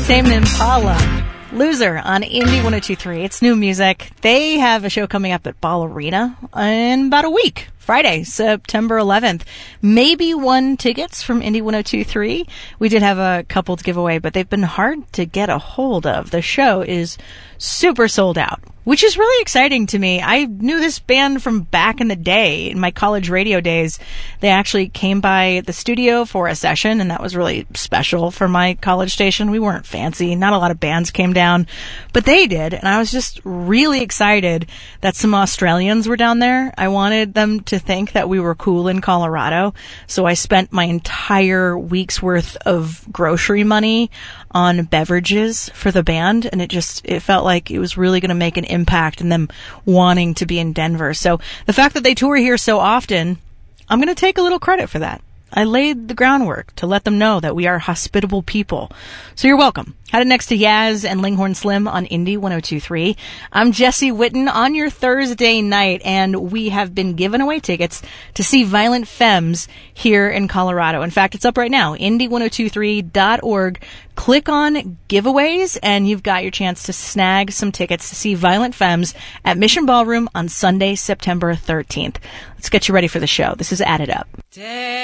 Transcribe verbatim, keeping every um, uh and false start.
Tame Impala, Loser on Indie one oh two point three. It's new music. They have a show coming up at Ball Arena in about a week. Friday, September eleventh. Maybe won tickets from Indie one oh two point three. We did have a couple to give away, but they've been hard to get a hold of. The show is super sold out, which is really exciting to me. I knew this band from back in the day, in my college radio days. They actually came by the studio for a session, and that was really special for my college station. We weren't fancy. Not a lot of bands came down, but they did, and I was just really excited that some Australians were down there. I wanted them to think that we were cool in Colorado, so I spent my entire week's worth of grocery money on beverages for the band, and it just, it felt like it was really going to make an impact in them wanting to be in Denver. So the fact that they tour here so often, I'm going to take a little credit for that. I laid the groundwork to let them know that we are hospitable people. So you're welcome. Headed next to Yaz and Linghorn Slim on Indie one oh two point three. I'm Jesse Witten on your Thursday night, and we have been giving away tickets to see Violent Femmes here in Colorado. In fact, it's up right now, indie one oh two three dot org. Click on giveaways, and you've got your chance to snag some tickets to see Violent Femmes at Mission Ballroom on Sunday, September thirteenth. Let's get you ready for the show. This is Add It Up.